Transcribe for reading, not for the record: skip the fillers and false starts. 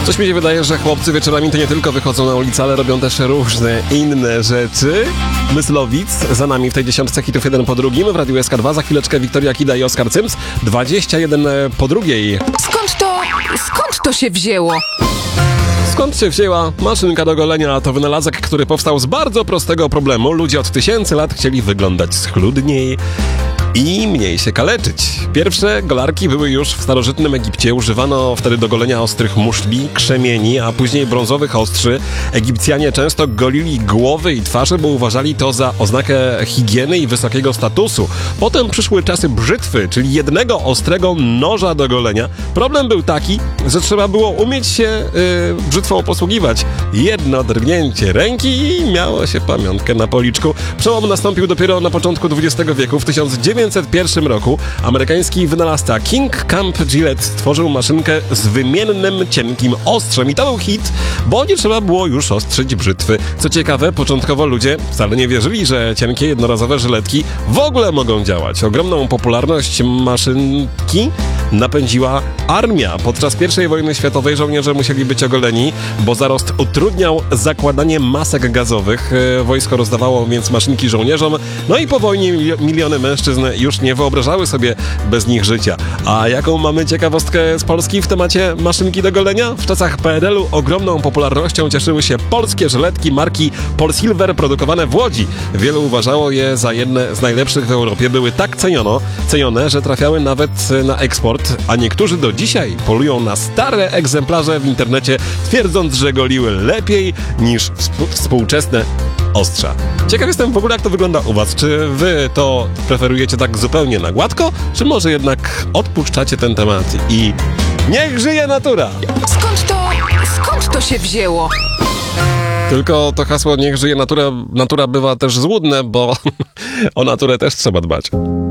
Coś mi się wydaje, że chłopcy wieczorami to nie tylko wychodzą na ulicę, ale robią też różne inne rzeczy. Myslowic za nami w tej dziesiątce hitów jeden po drugim. W Radiu SK2 za chwileczkę Wiktoria Kida i Oskar Cyms. 21 po drugiej. Skąd to się wzięło? Skąd się wzięła maszynka do golenia? To wynalazek, który powstał z bardzo prostego problemu. Ludzie od tysięcy lat chcieli wyglądać schludniej i mniej się kaleczyć. Pierwsze golarki były już w starożytnym Egipcie. Używano wtedy do golenia ostrych muszli, krzemieni, a później brązowych ostrzy. Egipcjanie często golili głowy i twarze, bo uważali to za oznakę higieny i wysokiego statusu. Potem przyszły czasy brzytwy, czyli jednego ostrego noża do golenia. Problem był taki, że trzeba było umieć się brzytwą posługiwać. Jedno drgnięcie ręki i miało się pamiątkę na policzku. Przełom nastąpił dopiero na początku XX wieku. W 1901 roku amerykański wynalazca King Camp Gillette stworzył maszynkę z wymiennym, cienkim ostrzem. I to był hit, bo nie trzeba było już ostrzyć brzytwy. Co ciekawe, początkowo ludzie wcale nie wierzyli, że cienkie, jednorazowe żyletki w ogóle mogą działać. Ogromną popularność maszynki napędziła armia. Podczas I wojny światowej żołnierze musieli być ogoleni, bo zarost utrudniał zakładanie masek gazowych. Wojsko rozdawało więc maszynki żołnierzom, no i po wojnie miliony mężczyzn już nie wyobrażały sobie bez nich życia. A jaką mamy ciekawostkę z Polski w temacie maszynki do golenia? W czasach PRL-u ogromną popularnością cieszyły się polskie żyletki marki Polsilver produkowane w Łodzi. Wielu uważało je za jedne z najlepszych w Europie. Były tak cenione, że trafiały nawet na eksport, a niektórzy do dzisiaj polują na stare egzemplarze w internecie, twierdząc, że goliły lepiej niż współczesne ostrza. Ciekaw jestem w ogóle, jak to wygląda u was. Czy wy to preferujecie tak zupełnie na gładko, czy może jednak odpuszczacie ten temat i niech żyje natura? Skąd to się wzięło? Tylko to hasło niech żyje natura bywa też złudne, bo o naturę też trzeba dbać.